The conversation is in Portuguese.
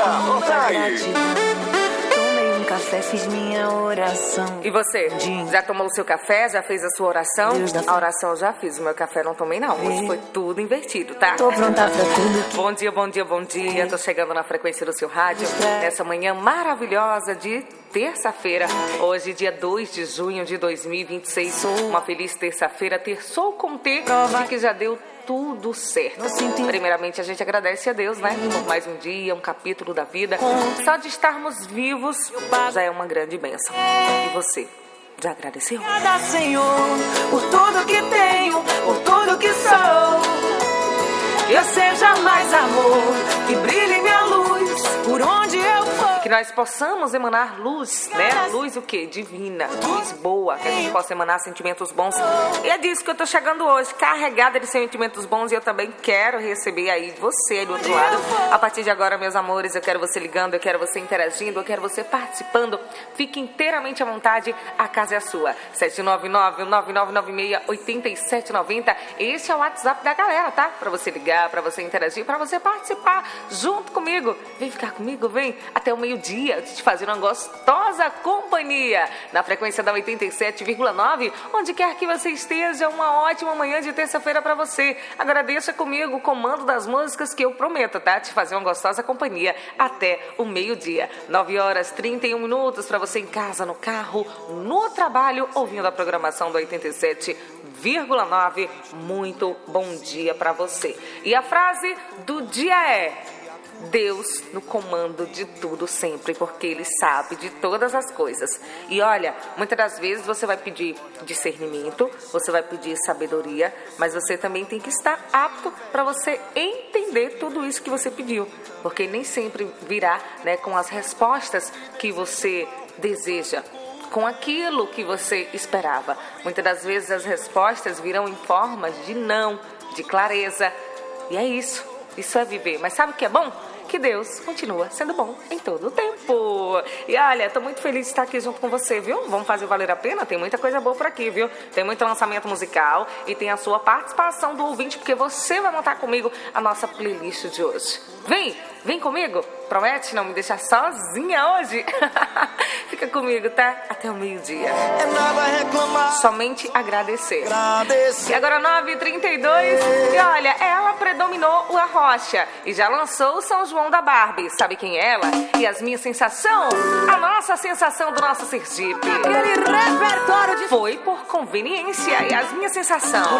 Bota aí. Tomei um café, fiz minha oração. E você? Já tomou o seu café? Já fez a sua oração? A oração eu já fiz, o meu café não tomei não. Hoje foi tudo invertido, tá? Tô pronta pra tudo. Bom dia, bom dia, bom dia. Tô chegando na frequência do seu rádio nessa manhã maravilhosa de terça-feira. Hoje, dia 2 de junho de 2026. Uma feliz terça-feira. Terçou com T de que já deu tudo certo. Primeiramente, a gente agradece a Deus, né? Por mais um dia, um capítulo da vida. Só de estarmos vivos já é uma grande bênção. E você? Já agradeceu? Obrigada, Senhor, por tudo que tenho, por tudo que sou. Que eu seja mais amor, que brilhe minha luz por onde eu for. Que nós possamos emanar luz, né? Luz o quê? Divina, luz boa, que a gente possa emanar sentimentos bons. E é disso que eu tô chegando hoje, carregada de sentimentos bons, e eu também quero receber aí você aí do outro lado. A partir de agora, meus amores, eu quero você ligando, eu quero você interagindo, eu quero você participando. Fique inteiramente à vontade, a casa é a sua. 799-9996-8790. Esse é o WhatsApp da galera, tá? Pra você ligar, pra você interagir, pra você participar junto comigo. Vem ficar comigo, vem até o meio-dia de te fazer uma gostosa companhia na frequência da 87,9, onde quer que você esteja. Uma ótima manhã de terça-feira pra você. Agora deixa comigo o comando das músicas que eu prometo, tá? Te fazer uma gostosa companhia até o meio-dia. 9h31 pra você em casa, no carro, no trabalho, ouvindo a programação do 87,9. Muito bom dia pra você. E a frase do dia é: Deus no comando de tudo sempre, porque Ele sabe de todas as coisas. E olha, muitas das vezes você vai pedir discernimento, você vai pedir sabedoria, mas você também tem que estar apto para você entender tudo isso que você pediu, porque nem sempre virá, né, com as respostas que você deseja, com aquilo que você esperava. Muitas das vezes as respostas virão em formas de não, de clareza. E é isso. Isso é viver. Mas sabe o que é bom? Que Deus continua sendo bom em todo o tempo. E olha, tô muito feliz de estar aqui junto com você, viu? Vamos fazer valer a pena? Tem muita coisa boa por aqui, viu? Tem muito lançamento musical e tem a sua participação do ouvinte, porque você vai montar comigo a nossa playlist de hoje. Vem comigo. Promete não me deixar sozinha hoje? Fica comigo, tá? Até o meio-dia. É nada reclamar. Somente agradecer. Agradecer. E agora 9h32. E olha, ela predominou a rocha e já lançou o São João da Barbie. Sabe quem é ela? E as minhas sensação? A nossa sensação do nosso Sergipe. Aquele repertório de... Foi por conveniência. E as minhas sensação?